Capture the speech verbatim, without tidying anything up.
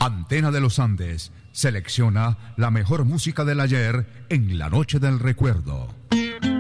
Antena de los Andes selecciona la mejor música del ayer en la noche del recuerdo.